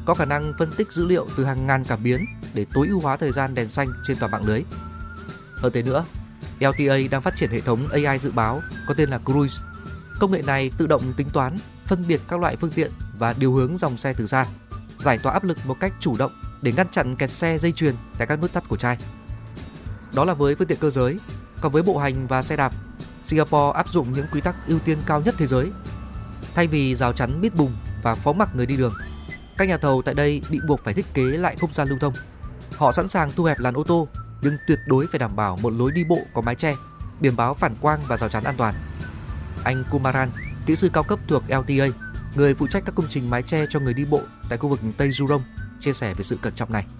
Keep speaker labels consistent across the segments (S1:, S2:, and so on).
S1: có khả năng phân tích dữ liệu từ hàng ngàn cảm biến để tối ưu hóa thời gian đèn xanh trên toàn mạng lưới. Hơn thế nữa, LTA đang phát triển hệ thống AI dự báo có tên là Cruise. Công nghệ này tự động tính toán, phân biệt các loại phương tiện và điều hướng dòng xe từ xa, giải tỏa áp lực một cách chủ động để ngăn chặn kẹt xe dây chuyền tại các nút thắt cổ chai. Đó là với phương tiện cơ giới, còn với bộ hành và xe đạp, Singapore áp dụng những quy tắc ưu tiên cao nhất thế giới. Thay vì rào chắn bít bùng và phó mặc người đi đường, các nhà thầu tại đây bị buộc phải thiết kế lại không gian lưu thông. Họ sẵn sàng thu hẹp làn ô tô, nhưng tuyệt đối phải đảm bảo một lối đi bộ có mái che, biển báo phản quang và rào chắn an toàn. Anh Kumaran, kỹ sư cao cấp thuộc LTA, người phụ trách các công trình mái che cho người đi bộ tại khu vực Tây Jurong, chia sẻ về sự cẩn trọng này.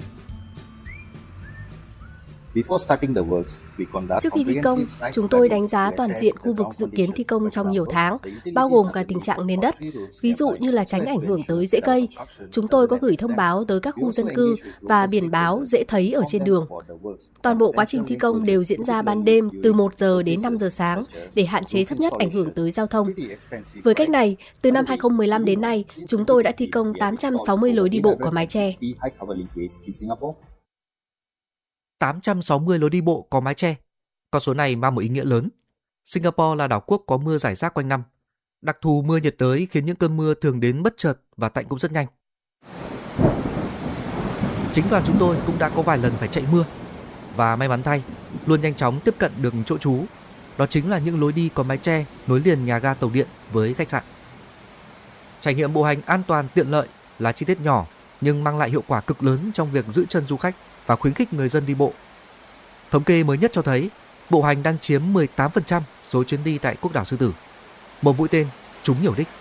S2: Trước khi thi công, chúng tôi đánh giá toàn diện khu vực dự kiến thi công trong nhiều tháng, bao gồm cả tình trạng nền đất, ví dụ như là tránh ảnh hưởng tới rễ cây. Chúng tôi có gửi thông báo tới các khu dân cư và biển báo dễ thấy ở trên đường. Toàn bộ quá trình thi công đều diễn ra ban đêm từ 1 giờ đến 5 giờ sáng để hạn chế thấp nhất ảnh hưởng tới giao thông. Với cách này, từ năm 2015 đến nay, chúng tôi đã thi công 860 lối đi bộ có mái che.
S1: 860 lối đi bộ có mái che. Con số này mang một ý nghĩa lớn. Singapore là đảo quốc có mưa rải rác quanh năm. Đặc thù mưa nhiệt đới khiến những cơn mưa thường đến bất chợt và tạnh cũng rất nhanh. Chính đoàn chúng tôi cũng đã có vài lần phải chạy mưa. Và may mắn thay, luôn nhanh chóng tiếp cận được chỗ trú. Đó chính là những lối đi có mái che nối liền nhà ga tàu điện với khách sạn. Trải nghiệm bộ hành an toàn tiện lợi là chi tiết nhỏ nhưng mang lại hiệu quả cực lớn trong việc giữ chân du khách và khuyến khích người dân đi bộ. Thống kê mới nhất cho thấy, bộ hành đang chiếm 18% số chuyến đi tại quốc đảo Sư Tử. Một mũi tên trúng nhiều đích.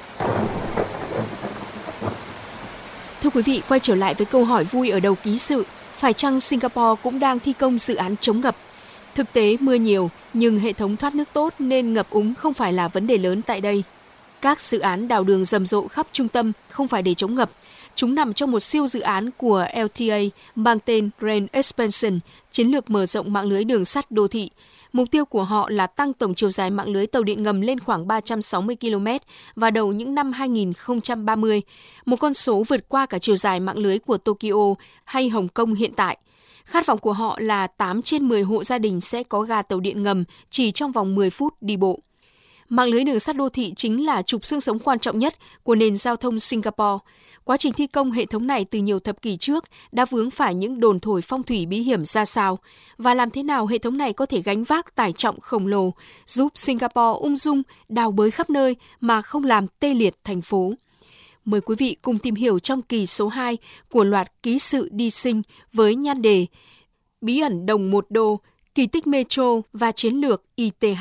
S3: Thưa quý vị, quay trở lại với câu hỏi vui ở đầu ký sự, phải chăng Singapore cũng đang thi công dự án chống ngập? Thực tế mưa nhiều, nhưng hệ thống thoát nước tốt nên ngập úng không phải là vấn đề lớn tại đây. Các dự án đào đường rầm rộ khắp trung tâm không phải để chống ngập. Chúng nằm trong một siêu dự án của LTA mang tên Grand Expansion, chiến lược mở rộng mạng lưới đường sắt đô thị. Mục tiêu của họ là tăng tổng chiều dài mạng lưới tàu điện ngầm lên khoảng 360 km vào đầu những năm 2030, một con số vượt qua cả chiều dài mạng lưới của Tokyo hay Hồng Kông hiện tại. Khát vọng của họ là 8 trên 10 hộ gia đình sẽ có ga tàu điện ngầm chỉ trong vòng 10 phút đi bộ. Mạng lưới đường sắt đô thị chính là trục xương sống quan trọng nhất của nền giao thông Singapore. Quá trình thi công hệ thống này từ nhiều thập kỷ trước đã vướng phải những đồn thổi phong thủy bí hiểm ra sao và làm thế nào hệ thống này có thể gánh vác tải trọng khổng lồ, giúp Singapore ung dung đào bới khắp nơi mà không làm tê liệt thành phố. Mời quý vị cùng tìm hiểu trong kỳ số 2 của loạt ký sự đi sinh với nhan đề Bí ẩn đồng 1 đô, kỳ tích metro và chiến lược ITH.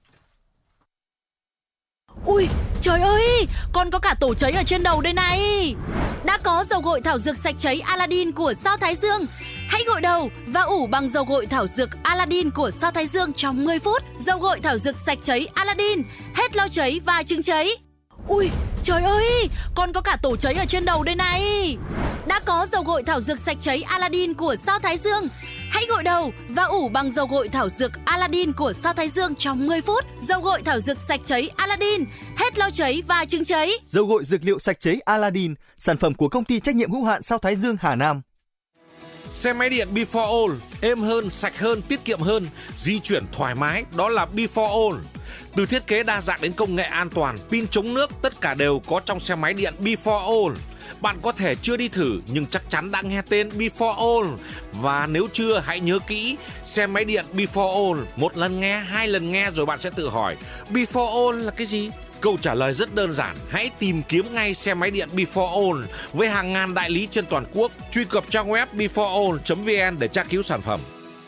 S4: Ui, trời ơi, con có cả tổ cháy ở trên đầu đây này. Đã có dầu gội thảo dược sạch cháy Aladdin của Sao Thái Dương. Hãy gội đầu và ủ bằng dầu gội thảo dược Aladdin của Sao Thái Dương trong 10 phút. Dầu gội thảo dược sạch cháy Aladdin, hết lo cháy và chứng cháy. Ui, trời ơi, con có cả tổ cháy ở trên đầu đây này. Đã có dầu gội thảo dược sạch cháy Aladdin của Sao Thái Dương. Hãy gội đầu và ủ bằng dầu gội thảo dược Aladdin của Sao Thái Dương trong 10 phút. Dầu gội thảo dược sạch cháy Aladdin, hết lo cháy và chứng cháy.
S5: Dầu gội dược liệu sạch cháy Aladdin, sản phẩm của công ty trách nhiệm hữu hạn Sao Thái Dương Hà Nam.
S6: Xe máy điện Before All, êm hơn, sạch hơn, tiết kiệm hơn, di chuyển thoải mái, đó là Before All. Từ thiết kế đa dạng đến công nghệ an toàn, pin chống nước, tất cả đều có trong xe máy điện Before All. Bạn có thể chưa đi thử nhưng chắc chắn đã nghe tên Before All. Và nếu chưa, hãy nhớ kỹ, xe máy điện Before All, một lần nghe, 2 lần nghe rồi bạn sẽ tự hỏi Before All là cái gì? Câu trả lời rất đơn giản, hãy tìm kiếm ngay xe máy điện Before All với hàng ngàn đại lý trên toàn quốc. Truy cập trang web beforeall.vn để tra cứu sản phẩm.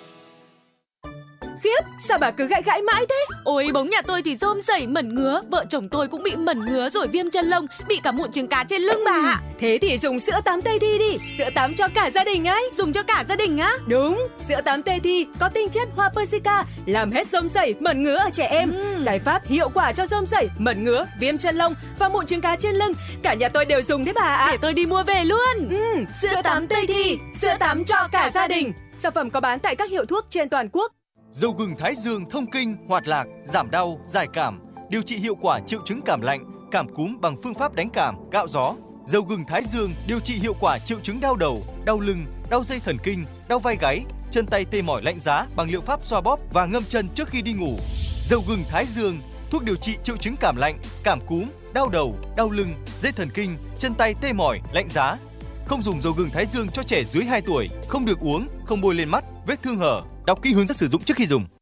S7: Khiếp, sao bà cứ gãi mãi thế?
S4: Ôi, bóng nhà tôi thì rôm rẩy mẩn ngứa, vợ chồng tôi cũng bị mẩn ngứa rồi viêm chân lông, bị cả mụn trứng cá trên lưng bà ạ.
S7: Thế thì dùng sữa tắm Tây Thi đi, sữa tắm cho cả gia đình ấy.
S4: Dùng cho cả gia đình á?
S7: Đúng, sữa tắm Tây Thi có tinh chất hoa Persica, làm hết rôm rẩy, mẩn ngứa ở trẻ em. Giải pháp hiệu quả cho rôm rẩy, mẩn ngứa, viêm chân lông và mụn trứng cá trên lưng. Cả nhà tôi đều dùng đấy bà ạ.
S4: Để tôi đi mua về luôn.
S7: Sữa tắm Tây Thi, sữa tắm cho cả gia đình. Sản phẩm có bán tại các hiệu thuốc trên toàn quốc.
S5: Dầu gừng Thái Dương thông kinh, hoạt lạc, giảm đau, giải cảm, điều trị hiệu quả triệu chứng cảm lạnh, cảm cúm bằng phương pháp đánh cảm, gạo gió. Dầu gừng Thái Dương điều trị hiệu quả triệu chứng đau đầu, đau lưng, đau dây thần kinh, đau vai gáy, chân tay tê mỏi lạnh giá bằng liệu pháp xoa bóp và ngâm chân trước khi đi ngủ. Dầu gừng Thái Dương, thuốc điều trị triệu chứng cảm lạnh, cảm cúm, đau đầu, đau lưng, dây thần kinh, chân tay tê mỏi, lạnh giá. Không dùng dầu gừng Thái Dương cho trẻ dưới 2 tuổi, không được uống, không bôi lên mắt, vết thương hở. Đọc kỹ hướng dẫn sử dụng trước khi dùng.